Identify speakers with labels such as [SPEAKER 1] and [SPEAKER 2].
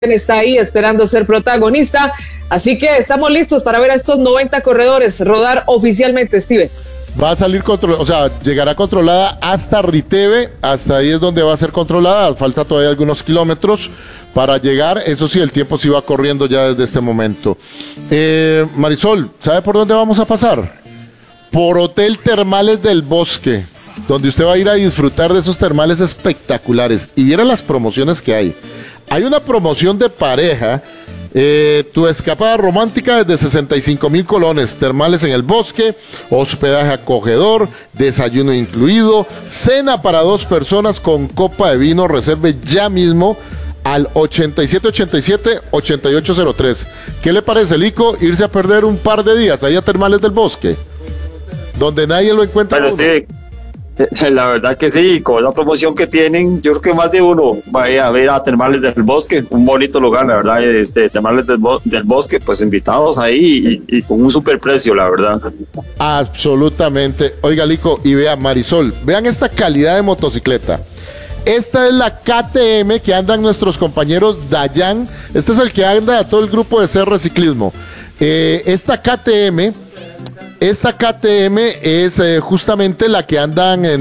[SPEAKER 1] está ahí esperando ser protagonista, así que estamos listos para ver a estos 90 corredores rodar oficialmente, Steven.
[SPEAKER 2] Va a salir llegará controlada hasta Riteve, hasta ahí es donde va a ser controlada, falta todavía algunos kilómetros para llegar, eso sí, el tiempo sí va corriendo ya desde este momento. Marisol, ¿sabe por dónde vamos a pasar? Por Hotel Termales del Bosque, donde usted va a ir a disfrutar de esos termales espectaculares, y viera las promociones que hay. Hay una promoción de pareja, tu escapada romántica desde 65,000 colones, termales en el bosque, hospedaje acogedor, desayuno incluido, cena para 2 personas con copa de vino. Reserve ya mismo al 8787-8803. ¿Qué le parece, Lico, irse a perder un par de días ahí a Termales del Bosque, donde nadie lo encuentra?
[SPEAKER 3] Pero sí, la verdad que sí, con la promoción que tienen, yo creo que más de uno va a ver a Termales del Bosque, un bonito lugar, la verdad, Termales del Bosque, pues invitados ahí y con un super precio, la verdad.
[SPEAKER 2] Absolutamente. Oiga, Lico, y vea, Marisol, vean esta calidad de motocicleta. Esta es la KTM que andan nuestros compañeros Dayan. Este es el que anda a todo el grupo de CR Ciclismo. Esta KTM es justamente la que andan en